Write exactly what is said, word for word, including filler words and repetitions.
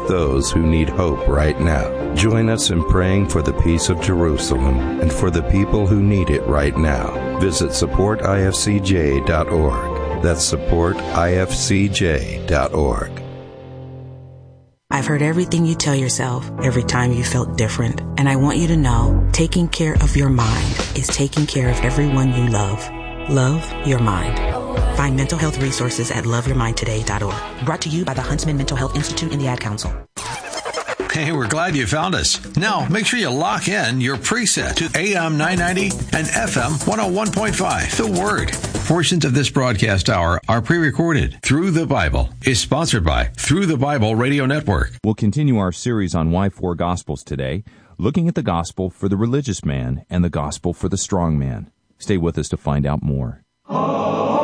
support those who need hope right now. Join us in praying for the peace of Jerusalem and for the people who need it right now. Visit support I F C J dot org. That's support I F C J dot org. I've heard everything you tell yourself every time you felt different. And I want you to know, taking care of your mind is taking care of everyone you love. Love your mind. Find mental health resources at love your mind today dot org. Brought to you by the Huntsman Mental Health Institute and the Ad Council. Hey, we're glad you found us. Now, make sure you lock in your preset to A M nine ninety and F M one oh one point five. The Word. Portions of this broadcast hour are pre-recorded. Through the Bible is sponsored by Through the Bible Radio Network. We'll continue our series on why four Gospels today, looking at the gospel for the religious man and the gospel for the strong man. Stay with us to find out more.